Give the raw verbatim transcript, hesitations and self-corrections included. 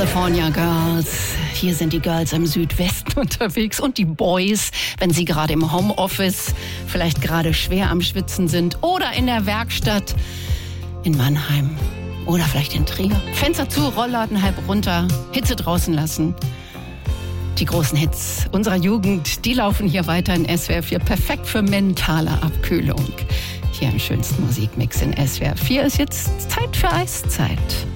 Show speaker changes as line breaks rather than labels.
California Girls. Hier sind die Girls im Südwesten unterwegs und die Boys, wenn sie gerade im Homeoffice, vielleicht gerade schwer am Schwitzen sind oder in der Werkstatt in Mannheim oder vielleicht in Trier. Fenster zu, Rollladen halb runter, Hitze draußen lassen. Die großen Hits unserer Jugend, die laufen hier weiter in S W R vier. Perfekt für mentale Abkühlung. Hier im schönsten Musikmix in S W R vier ist jetzt Zeit für Eiszeit.